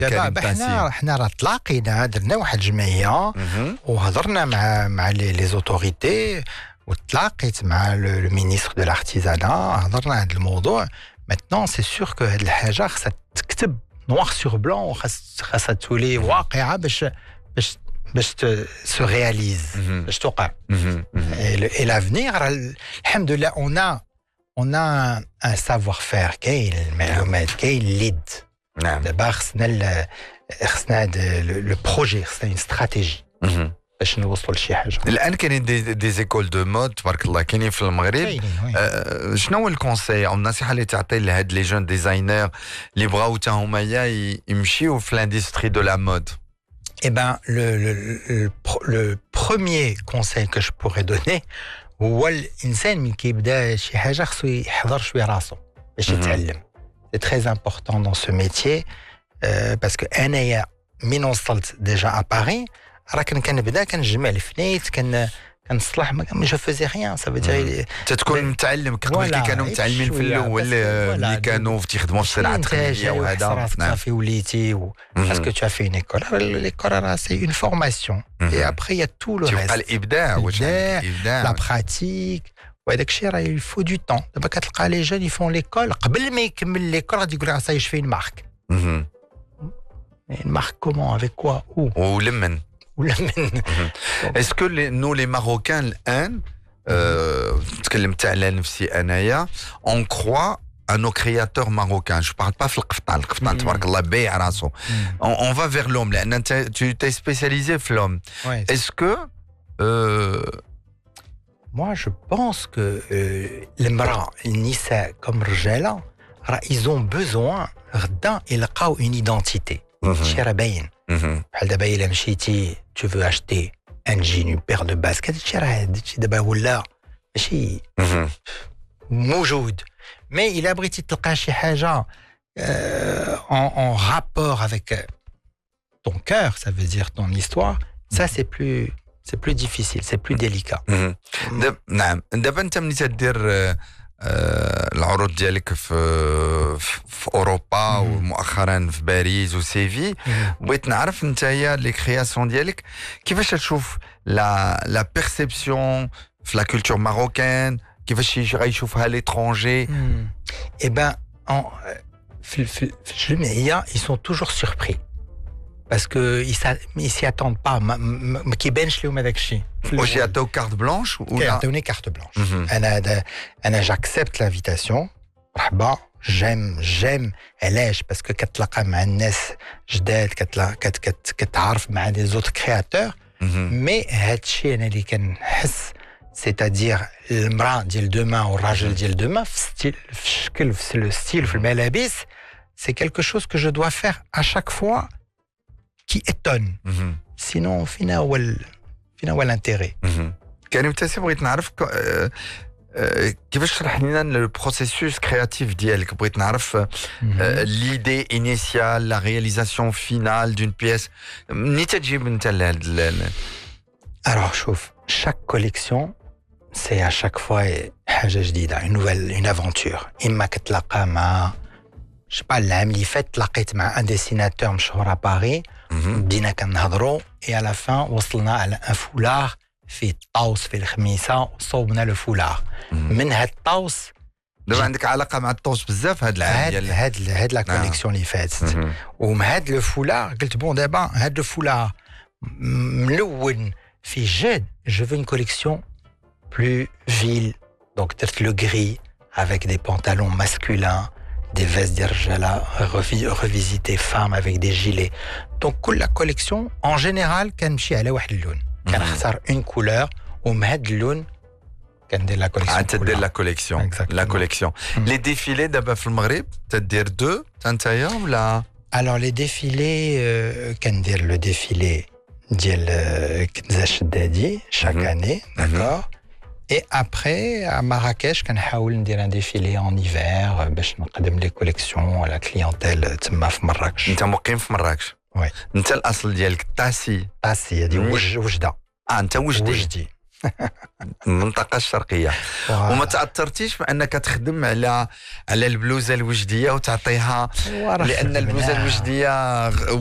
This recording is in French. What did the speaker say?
دابا حنا راه تلاقينا درنا واحد الجمعيه وهضرنا مع لي زوتوريتي وتلاقيت مع لو مينيستر دو لارتيزانا هضرنا هذا الموضوع. ماتنون سي سور كو هاد الحاجه خاصها تكتب نوار سور بلون وخاصها تولي واقعه باش se réalise باش توقع. et l'avenir الحمد لله on a un savoir-faire كاين المعلومات كاين ليد. نعم. دابا خصنا لو بروجي خصنا اون استراتيجي باش نوصلوا لشي حاجه. الان كاينين دي زيكول دو مود تبارك الله كاينين في المغرب. شنو هو الكونساي او النصيحه اللي تعطي لهاد لي جون ديزاينر اللي بغاو حتى هما يمشيو في لاندستري دو لا مود؟ Eh ben, le premier conseil que je pourrais donner هو الإنسان من كيبدا شي حاجة خصو يحضر شوية راسو باش يتعلم. C'est très important dans ce métier parce que أنايا من وصلت déjà à Paris راه كنبدا كنجمع الفنيت كنصلح ما جو فيزي ريان سا فيدير تكون متعلم قبل كي كانوا متعلمين في الاول اللي كانوا تيخدموا في الصناعه التقنيه وهذا. نعم في وليتي باسكو تو في اون ايكول ليكول راه سي اون فورماسيون اي ابري يا تو لو ريست الابداع لا براتيك وهذاك الشيء راه يفو دو طون. دابا كتلقى لي جون يفون ليكول قبل ما يكمل ليكول غادي يقول لك صاي جو في اون مارك. اون مارك كومون افيك كوا ولمن Est-ce que nous les Marocains الآن تكلمت على نفسي أنايا on croit à nos créateurs marocains. Je parle pas في القفطان تبارك الله بايع راسو. On va vers l'homme لأن tu t'es spécialisé في l'homme. Est-ce que moi je pense que المرأة النساء comme الرجالة ils ont besoin غدا يلقاو une identité. شي راه باين بحال دابا إلا مشيتي tu veux acheter un jean une paire de baskets هادشي راه هادشي دابا ولا ماشي موجود. مي إلا بغيتي تلقى شي حاجة en rapport avec ton cœur, ça veut dire ton histoire, ça c'est plus difficile, c'est plus délicat. نعم. دابا انت ملي تدير العروض ديالك في اوروبا ومؤخرا في باريس وسيفي، بغيت نعرف نتايا لي كرياسيون ديالك كيفاش تشوف لا بيرسيبسيون في لا كولتور ماروكان، كيفاش غيشوفها ليترونجي؟ اي بان في الجمعيه ils sont toujours surpris parce que ils s'y attendent pas ما كيبانش لهم هذاك الشيء. واش يعطيو كارت بلانش ولا يعطيوني كارت بلانش؟ انا جاكسبت لافيتاسيون، مرحبا، جيم علاش؟ باسكو كتلاقى مع الناس جداد، كتعرف مع دي زوت كرياتور. مي هادشي انا اللي كنحس سيتادير المراه ديال دوما والراجل ديال دوما في ستيل، في الشكل، في لو ستيل، في الملابس، سي كالكو شوز كو جو دوا فير ا شاك فوا كي étonne. سينون فينا هو الانتيري. كريم تاسي بغيت نعرف كيفاش تشرح لنا لو بروسيسوس كرياتيف ديالك؟ بغيت نعرف ليدي انيسيال، لا رياليزاسيون فينال دون بيس، منين تجيب انت لهاد؟ Alors شوف، chaque collection c'est à chaque fois حاجة جديدة، une aventure. إما كتلاقى مع با العام اللي فات تلاقيت مع ان ديسيناتور مشهور ا باري، بدينا كنهضروا اي على فان وصلنا على ان فولار فيه الطاوس في الخميسه وصوبنا لو فولار من هاد الطاوس. دابا عندك علاقه مع الطوس بزاف هاد العام ديال هاد لا كوليكسيون اللي فاتت. ومع هاد لو فولار قلت بون دابا هاد لو فولار ملون في جد، جو في une collection plus ville. Donc درت لو gris avec des pantalons masculins, des vestes des rjala revisitées femmes avec des gilets. Donc كل la collection en général كنمشي على واحد اللون، كنختار une couleur ومن هاد اللون كندير لا كوليكسيون. تدير لا كوليكسيون. لا كوليكسيون. لي ديفيلي دابا في المغرب تدير دو نتايا ولا؟ Alors les défilés كندير لو ديفيلي ديال كنزة الشدادي chaque année, d'accord. Et après, à Marrakech, كنحاول ندير un défilé en hiver باش نقدم لي كوليكسيون على كليونتيل تما في مراكش. انت مقيم في مراكش؟ وي. انت الاصل ديالك طاسي؟ طاسي هذه وجده. انت وجدي. المنطقة الشرقية. وما تأثرتيش بأنك تخدم على البلوزة الوجدية وتعطيها، لأن البلوزة الوجدية